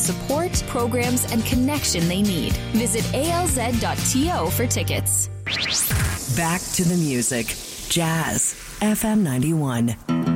support, programs, and connection they need. Visit alz.to for tickets. Back to the music. Jazz FM 91.